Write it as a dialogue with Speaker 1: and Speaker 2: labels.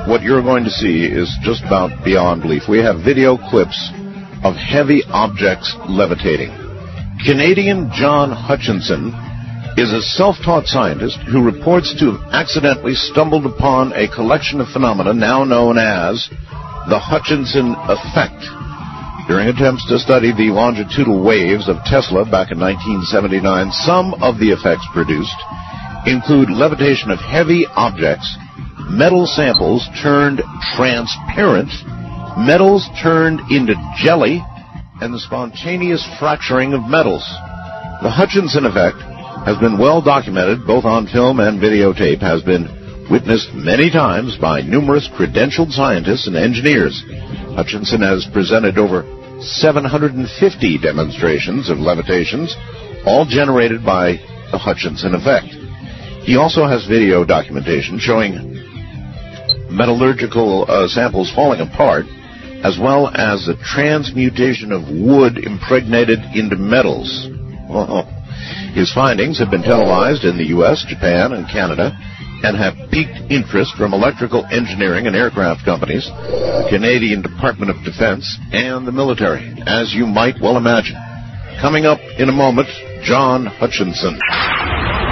Speaker 1: what you're going to see is just about beyond belief. We have video clips of heavy objects levitating. Canadian John Hutchinson is a self-taught scientist who reports to have accidentally stumbled upon a collection of phenomena now known as the Hutchinson effect. During attempts to study the longitudinal waves of Tesla back in 1979, some of the effects produced include levitation of heavy objects, metal samples turned transparent, metals turned into jelly, and the spontaneous fracturing of metals. The Hutchinson effect has been well documented both on film and videotape, has been witnessed many times by numerous credentialed scientists and engineers. Hutchinson has presented over 750 demonstrations of levitations, all generated by the Hutchinson effect. He also has video documentation showing metallurgical samples falling apart, as well as the transmutation of wood impregnated into metals. His findings have been televised in the U.S., Japan, and Canada, and have piqued interest from electrical engineering and aircraft companies, the Canadian Department of Defense, and the military, as you might well imagine. Coming up in a moment, John Hutchinson.